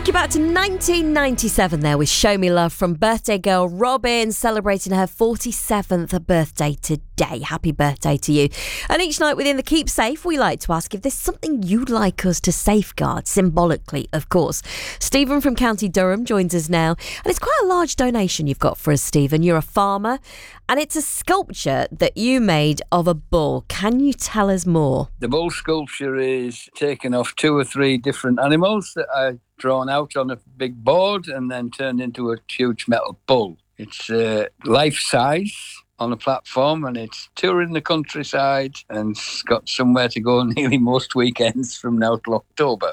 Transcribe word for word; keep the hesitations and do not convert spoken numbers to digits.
Took you back to nineteen ninety-seven there with Show Me Love from birthday girl Robin, celebrating her forty-seventh birthday today. Happy birthday to you. And each night within the Keep Safe, we like to ask if there's something you'd like us to safeguard, symbolically, of course. Stephen from County Durham joins us now. And it's quite a large donation you've got for us, Stephen. You're a farmer, and it's a sculpture that you made of a bull. Can you tell us more? The bull sculpture is taken off two or three different animals that I drawn out on a big board and then turned into a huge metal bull. It's uh, life-size on a platform, and it's touring the countryside and it's got somewhere to go nearly most weekends from now till October.